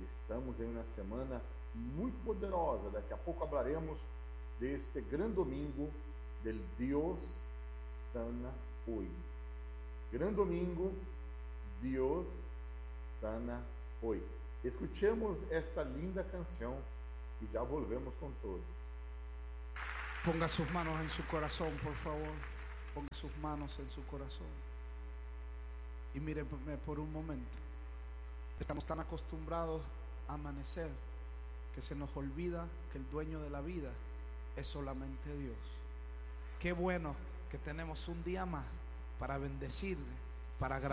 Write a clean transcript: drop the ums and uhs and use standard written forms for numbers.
Estamos em uma semana muito poderosa. Daqui a pouco falaremos deste grande domingo del Dios sana hoy. Gran domingo, Dios sana hoy. Escuchemos esta linda canção e já volvemos com todos. Ponga sus manos en su corazón, por favor. Ponga sus manos en su corazón. Y míreme por un momento. Estamos tan acostumbrados a amanecer que se nos olvida que el dueño de la vida es solamente Dios. Qué bueno que tenemos un día más para bendecirle, para agradecer.